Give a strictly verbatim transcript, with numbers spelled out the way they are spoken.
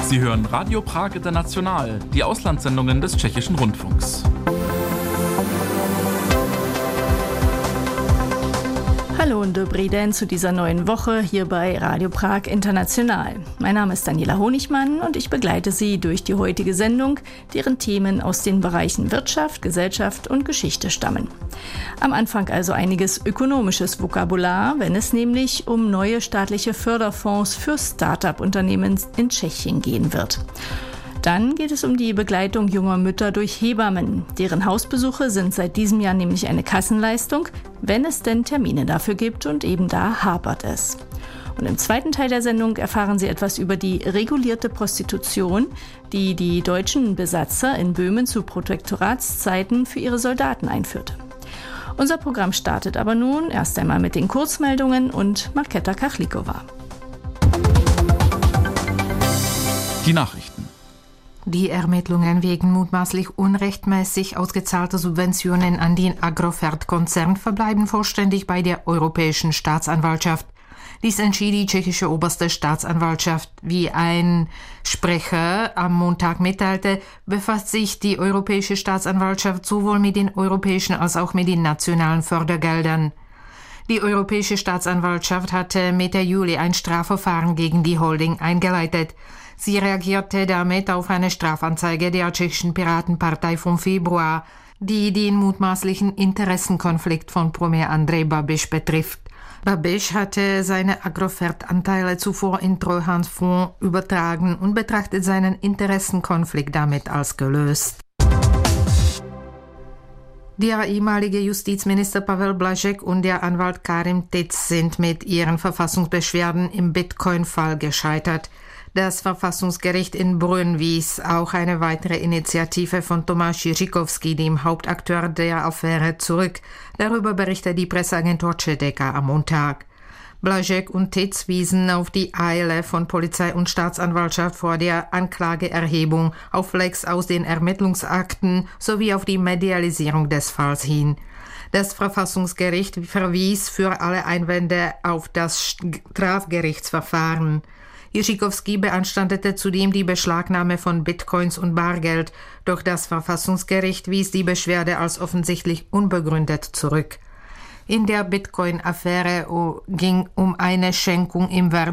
Sie hören Radio Prag International, die Auslandssendungen des Tschechischen Rundfunks. Hallo und dobrý den zu dieser neuen Woche hier bei Radio Prag International. Mein Name ist Daniela Honigmann und ich begleite Sie durch die heutige Sendung, deren Themen aus den Bereichen Wirtschaft, Gesellschaft und Geschichte stammen. Am Anfang also einiges ökonomisches Vokabular, wenn es nämlich um neue staatliche Förderfonds für Start-up-Unternehmen in Tschechien gehen wird. Dann geht es um die Begleitung junger Mütter durch Hebammen. Deren Hausbesuche sind seit diesem Jahr nämlich eine Kassenleistung, wenn es denn Termine dafür gibt, und eben da hapert es. Und im zweiten Teil der Sendung erfahren Sie etwas über die regulierte Prostitution, die die deutschen Besatzer in Böhmen zu Protektoratszeiten für ihre Soldaten einführte. Unser Programm startet aber nun erst einmal mit den Kurzmeldungen und Markéta Kachlikova. Die Nachrichten. Die Ermittlungen wegen mutmaßlich unrechtmäßig ausgezahlter Subventionen an den Agrofert-Konzern verbleiben vollständig bei der Europäischen Staatsanwaltschaft. Dies entschied die tschechische oberste Staatsanwaltschaft. Wie ein Sprecher am Montag mitteilte, befasst sich die Europäische Staatsanwaltschaft sowohl mit den europäischen als auch mit den nationalen Fördergeldern. Die Europäische Staatsanwaltschaft hatte Mitte Juli ein Strafverfahren gegen die Holding eingeleitet. Sie reagierte damit auf eine Strafanzeige der tschechischen Piratenpartei vom Februar, die den mutmaßlichen Interessenkonflikt von Premier Andrej Babiš betrifft. Babiš hatte seine Agrofert-Anteile zuvor in Treuhandfonds übertragen und betrachtet seinen Interessenkonflikt damit als gelöst. Der ehemalige Justizminister Pavel Blažek und der Anwalt Karim Tic sind mit ihren Verfassungsbeschwerden im Bitcoin-Fall gescheitert. Das Verfassungsgericht in Brünn wies auch eine weitere Initiative von Tomáš Jiříkovský, dem Hauptakteur der Affäre, zurück. Darüber berichtet die Presseagentur Čedeka am Montag. Blažek und Tic wiesen auf die Eile von Polizei und Staatsanwaltschaft vor der Anklageerhebung, auf Lecks aus den Ermittlungsakten sowie auf die Medialisierung des Falls hin. Das Verfassungsgericht verwies für alle Einwände auf das Strafgerichtsverfahren. Jiříkovský beanstandete zudem die Beschlagnahme von Bitcoins und Bargeld, doch das Verfassungsgericht wies die Beschwerde als offensichtlich unbegründet zurück. In der Bitcoin-Affäre ging um eine Schenkung im Wert